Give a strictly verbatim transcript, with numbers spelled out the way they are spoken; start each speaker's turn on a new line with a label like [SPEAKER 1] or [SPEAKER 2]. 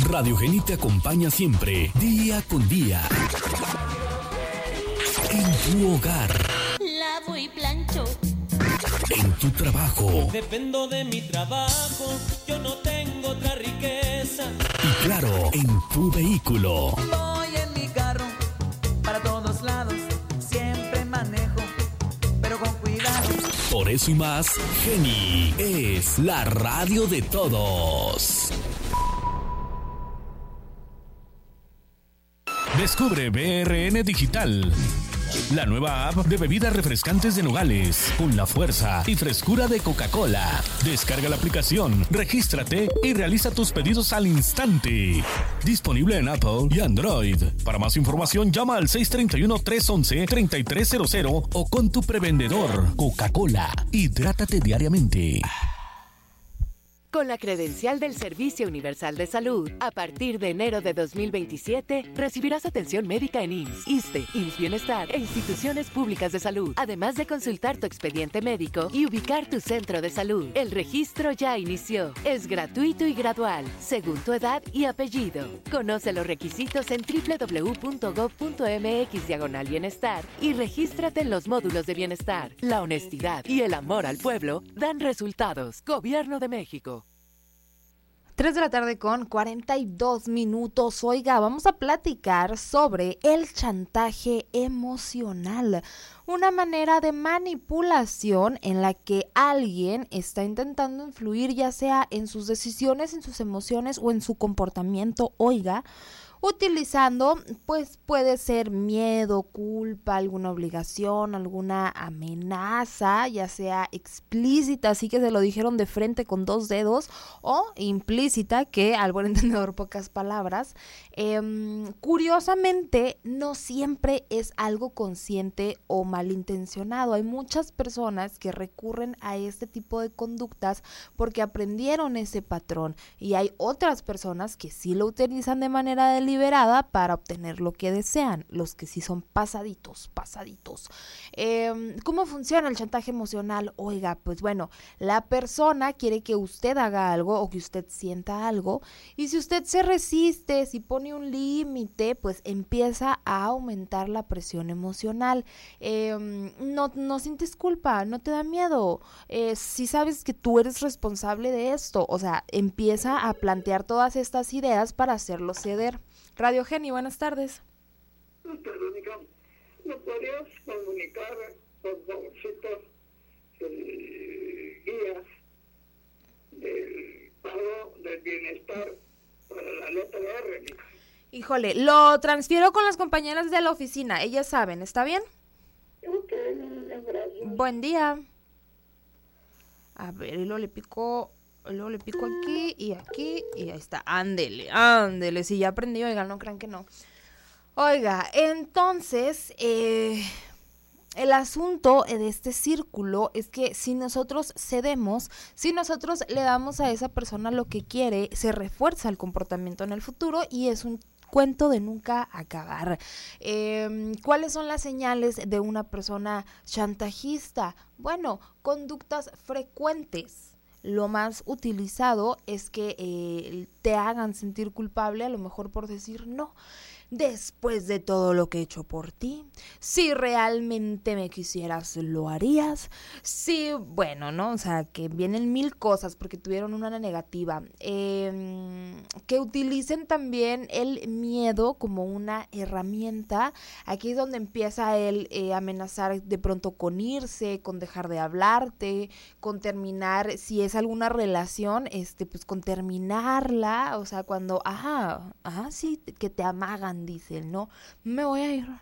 [SPEAKER 1] Radio Geni te acompaña siempre, día con día. En tu hogar.
[SPEAKER 2] Lavo y plancho.
[SPEAKER 1] En tu trabajo.
[SPEAKER 3] Dependo de mi trabajo, yo no tengo otra riqueza.
[SPEAKER 1] Y claro, en tu vehículo.
[SPEAKER 4] Voy en mi carro, para todos lados, siempre manejo, pero con cuidado.
[SPEAKER 1] Por eso y más, Geni es la radio de todos. Descubre B R N Digital, la nueva app de bebidas refrescantes de Nogales, con la fuerza y frescura de Coca-Cola. Descarga la aplicación, regístrate y realiza tus pedidos al instante. Disponible en Apple y Android. Para más información, llama al seis tres uno, tres uno uno, tres tres cero cero o con tu prevendedor. Coca-Cola, hidrátate diariamente.
[SPEAKER 5] Con la credencial del Servicio Universal de Salud, a partir de enero de dos mil veintisiete, recibirás atención médica en I M S S, ISSSTE, I M S S Bienestar e instituciones públicas de salud, además de consultar tu expediente médico y ubicar tu centro de salud. El registro ya inició. Es gratuito y gradual, según tu edad y apellido. Conoce los requisitos en doble u doble u doble u punto gob punto eme equis diagonal bienestar y regístrate en los módulos de bienestar. La honestidad y el amor al pueblo dan resultados. Gobierno de México.
[SPEAKER 6] tres de la tarde con cuarenta y dos minutos. Oiga, vamos a platicar sobre el chantaje emocional, una manera de manipulación en la que alguien está intentando influir ya sea en sus decisiones, en sus emociones o en su comportamiento. Oiga, utilizando, pues puede ser miedo, culpa, alguna obligación, alguna amenaza, ya sea explícita, así que se lo dijeron de frente con dos dedos, o implícita, que al buen entendedor pocas palabras. Eh, curiosamente, no siempre es algo consciente o malintencionado. Hay muchas personas que recurren a este tipo de conductas porque aprendieron ese patrón, y hay otras personas que sí lo utilizan de manera deliberada liberada para obtener lo que desean, los que sí son pasaditos, pasaditos. Eh, ¿Cómo funciona el chantaje emocional? Oiga, pues bueno, la persona quiere que usted haga algo o que usted sienta algo, y si usted se resiste, si pone un límite, pues empieza a aumentar la presión emocional. Eh, no, no sientes culpa, no te da miedo, eh, si sabes que tú eres responsable de esto, o sea, empieza a plantear todas estas ideas para hacerlo ceder. Radio Geni, buenas tardes.
[SPEAKER 7] Buenas tardes, Mónica. ¿Me podrías comunicar, por favorcito, el guía del pago del bienestar para la letra R, Mónica?
[SPEAKER 6] Híjole, lo transfiero con las compañeras de la oficina, ellas saben, ¿está bien?
[SPEAKER 7] Ok, gracias.
[SPEAKER 6] Buen día. A ver, y luego le pico... Luego le pico aquí y aquí y ahí está. Ándele, ándele. Si ya aprendí, oiga, no crean que no. Oiga, entonces, eh, el asunto de este círculo es que si nosotros cedemos, si nosotros le damos a esa persona lo que quiere, se refuerza el comportamiento en el futuro y es un cuento de nunca acabar. Eh, ¿Cuáles son las señales de una persona chantajista? Bueno, conductas frecuentes. Lo más utilizado es que eh, te hagan sentir culpable, a lo mejor por decir no. Después de todo lo que he hecho por ti, si realmente me quisieras, lo harías. Sí, bueno, ¿no? O sea, que vienen mil cosas porque tuvieron una negativa. Eh, que utilicen también el miedo como una herramienta. Aquí es donde empieza él eh, amenazar de pronto con irse, con dejar de hablarte, con terminar, si es alguna relación, este, pues con terminarla. O sea, cuando, ajá, ajá, sí, que te amagan, dicen, ¿no? Me voy a ir,